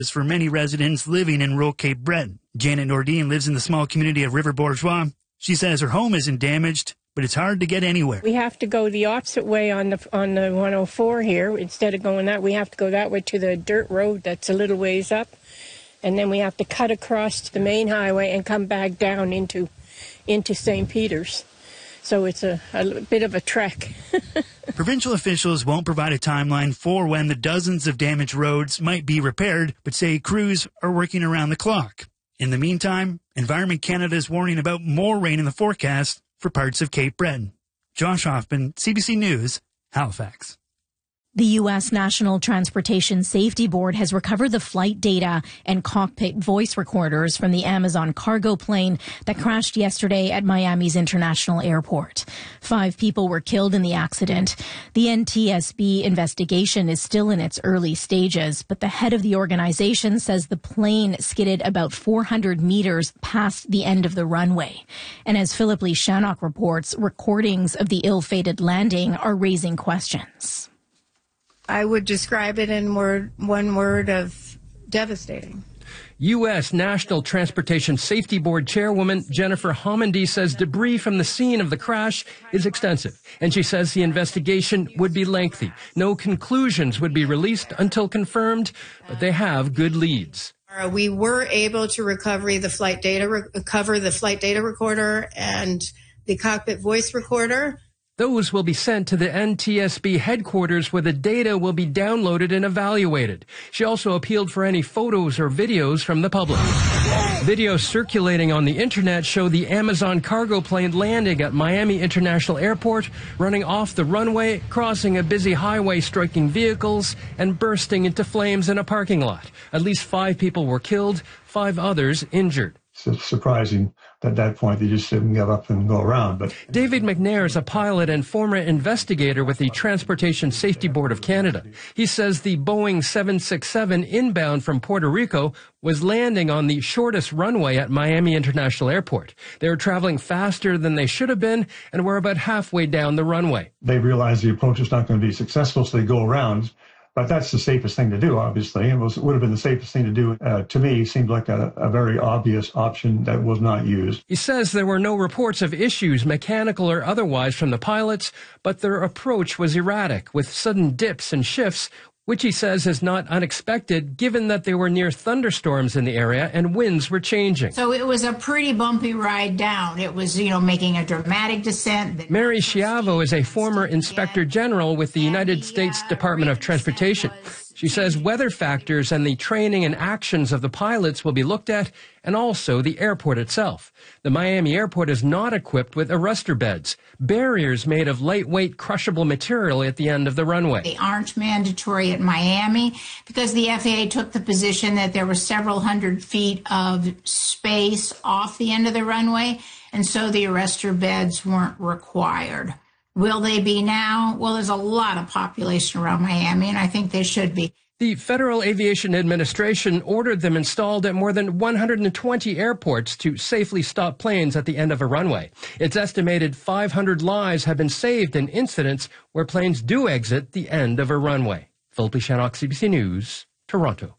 for many residents living in rural Cape Breton. Janet Nordine lives in the small community of River Bourgeois. She says her home isn't damaged, but it's hard to get anywhere. We have to go the opposite way on the 104 here. Instead of going that, we have to go that way to the dirt road that's a little ways up. And then we have to cut across to the main highway and come back down into St. Peter's. So it's a bit of a trek. Provincial officials won't provide a timeline for when the dozens of damaged roads might be repaired, but say crews are working around the clock. In the meantime, Environment Canada is warning about more rain in the forecast for parts of Cape Breton. Josh Hoffman, CBC News, Halifax. The U.S. National Transportation Safety Board has recovered the flight data and cockpit voice recorders from the Amazon cargo plane that crashed yesterday at Miami's International Airport. 5 people were killed in the accident. The NTSB investigation is still in its early stages, but the head of the organization says the plane skidded about 400 meters past the end of the runway. And as Philip Lee Shannock reports, recordings of the ill-fated landing are raising questions. I would describe it in one word of devastating. U.S. National Transportation Safety Board Chairwoman Jennifer Homendy says debris from the scene of the crash is extensive, and she says the investigation would be lengthy. No conclusions would be released until confirmed, but they have good leads. We were able to recover the flight data recorder and the cockpit voice recorder. Those will be sent to the NTSB headquarters where the data will be downloaded and evaluated. She also appealed for any photos or videos from the public. Videos circulating on the internet show the Amazon cargo plane landing at Miami International Airport, running off the runway, crossing a busy highway, striking vehicles, and bursting into flames in a parking lot. At least 5 people were killed, 5 others injured. It's surprising that at that point they just didn't give up and go around. But David McNair is a pilot and former investigator with the Transportation Safety Board of Canada. He says the Boeing 767 inbound from Puerto Rico was landing on the shortest runway at Miami International Airport. They were traveling faster than they should have been and were about halfway down the runway. They realized the approach was not going to be successful, so they go around. But that's the safest thing to do, obviously. It would have been the safest thing to do. To me, seemed like a very obvious option that was not used. He says there were no reports of issues, mechanical or otherwise, from the pilots, but their approach was erratic, with sudden dips and shifts, which he says is not unexpected, given that they were near thunderstorms in the area and winds were changing. So it was a pretty bumpy ride down. It was, making a dramatic descent. Mary Schiavo is a former Inspector General with the United States Department of Transportation. She says weather factors and the training and actions of the pilots will be looked at, and also the airport itself. The Miami airport is not equipped with arrestor beds, barriers made of lightweight crushable material at the end of the runway. They aren't mandatory at Miami because the FAA took the position that there were several hundred feet of space off the end of the runway, and so the arrestor beds weren't required. Will they be now? Well, there's a lot of population around Miami, and I think they should be. The Federal Aviation Administration ordered them installed at more than 120 airports to safely stop planes at the end of a runway. It's estimated 500 lives have been saved in incidents where planes do exit the end of a runway. Philip Shannock, CBC News, Toronto.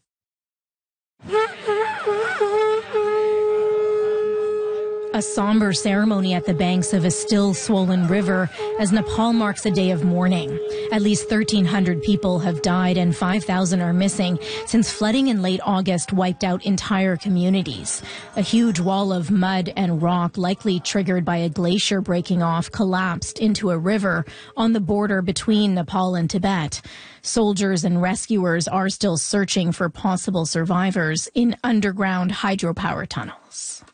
A somber ceremony at the banks of a still swollen river as Nepal marks a day of mourning. At least 1,300 people have died and 5,000 are missing since flooding in late August wiped out entire communities. A huge wall of mud and rock, likely triggered by a glacier breaking off, collapsed into a river on the border between Nepal and Tibet. Soldiers and rescuers are still searching for possible survivors in underground hydropower tunnels.